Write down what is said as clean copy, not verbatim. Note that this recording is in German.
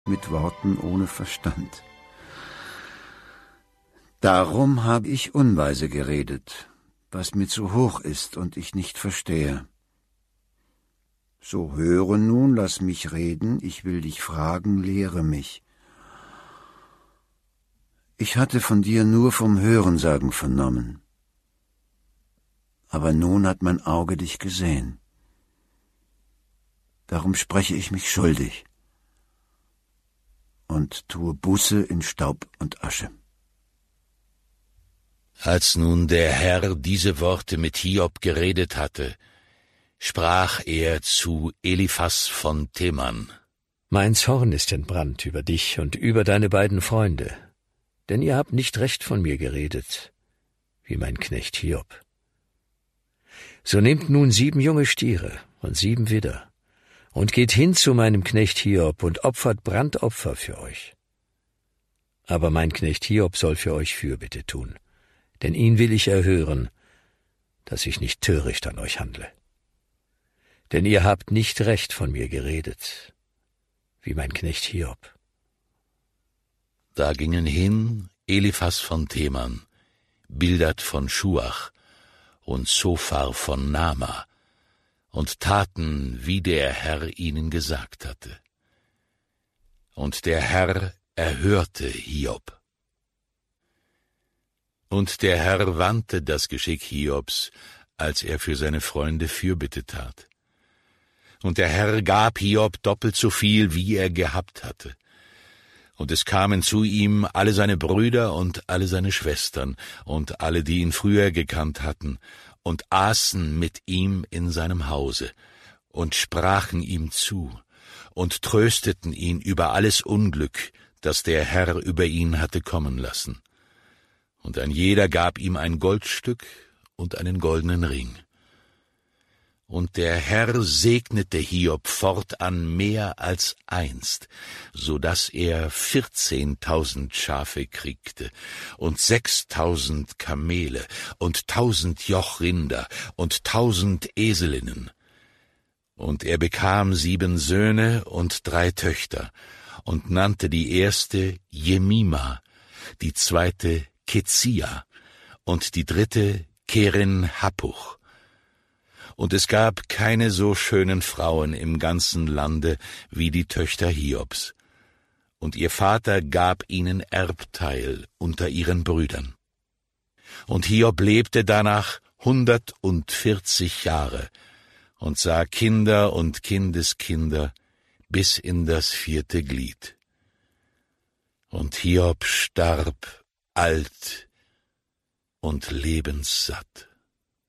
mit Worten ohne Verstand. Darum habe ich unweise geredet, was mir zu hoch ist und ich nicht verstehe. So höre nun, lass mich reden, ich will dich fragen, lehre mich. Ich hatte von dir nur vom Hörensagen vernommen, aber nun hat mein Auge dich gesehen. Darum spreche ich mich schuldig und tue Buße in Staub und Asche. Als nun der Herr diese Worte mit Hiob geredet hatte, sprach er zu Eliphas von Teman: Mein Zorn ist entbrannt über dich und über deine beiden Freunde, denn ihr habt nicht recht von mir geredet, wie mein Knecht Hiob. So nehmt nun 7 junge Stiere und 7 Widder und geht hin zu meinem Knecht Hiob und opfert Brandopfer für euch. Aber mein Knecht Hiob soll für euch Fürbitte tun, denn ihn will ich erhören, dass ich nicht töricht an euch handle. Denn ihr habt nicht recht von mir geredet, wie mein Knecht Hiob. Da gingen hin Eliphas von Teman, Bildad von Schuach und Zophar von Nama und taten, wie der Herr ihnen gesagt hatte. Und der Herr erhörte Hiob. Und der Herr wandte das Geschick Hiobs, als er für seine Freunde Fürbitte tat. Und der Herr gab Hiob doppelt so viel, wie er gehabt hatte. Und es kamen zu ihm alle seine Brüder und alle seine Schwestern und alle, die ihn früher gekannt hatten, und aßen mit ihm in seinem Hause und sprachen ihm zu und trösteten ihn über alles Unglück, das der Herr über ihn hatte kommen lassen. Und ein jeder gab ihm ein Goldstück und einen goldenen Ring. Und der Herr segnete Hiob fortan mehr als einst, so dass er 14.000 Schafe kriegte und 6.000 Kamele und 1.000 Jochrinder und 1.000 Eselinnen. Und er bekam 7 Söhne und 3 Töchter und nannte die erste Jemima, die zweite Kezia und die dritte Keren-Happuch. Und es gab keine so schönen Frauen im ganzen Lande wie die Töchter Hiobs. Und ihr Vater gab ihnen Erbteil unter ihren Brüdern. Und Hiob lebte danach 140 Jahre und sah Kinder und Kindeskinder bis in das 4. Glied. Und Hiob starb alt und lebenssatt.